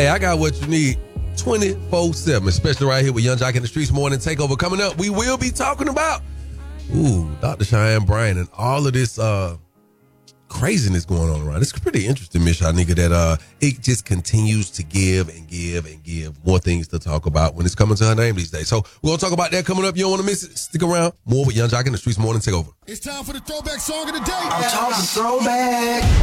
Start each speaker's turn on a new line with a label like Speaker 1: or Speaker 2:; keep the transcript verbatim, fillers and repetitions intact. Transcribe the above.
Speaker 1: Hey, I got what you need twenty-four seven, especially right here with Yung Joc in the Streetz Morning Takeover. Coming up, we will be talking about, ooh, Doctor Cheyenne Bryant and all of this uh, craziness going on around. It's pretty interesting, Miss Shanika, that uh, it just continues to give and give and give more things to talk about when it's coming to her name these days. So we're going to talk about that coming up. You don't want to miss it. Stick around. More with Yung Joc in the Streetz Morning Takeover.
Speaker 2: It's time for the throwback song of the day.
Speaker 3: I'm talking throwback.